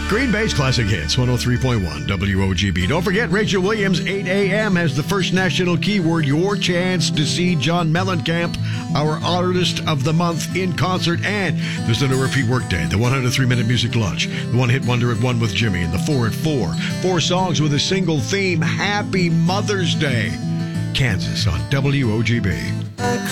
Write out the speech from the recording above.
Green Bay's Classic Hits, 103.1 WOGB. Don't forget, Rachel Williams, 8 a.m. has the first national keyword, your chance to see John Mellencamp, our Artist of the Month, in concert. And there's the no repeat workday, the 103-minute music lunch, the one-hit wonder at 1 with Jimmy, and the 4 at 4. 4 songs with a single theme, Happy Mother's Day. Kansas on WOGB.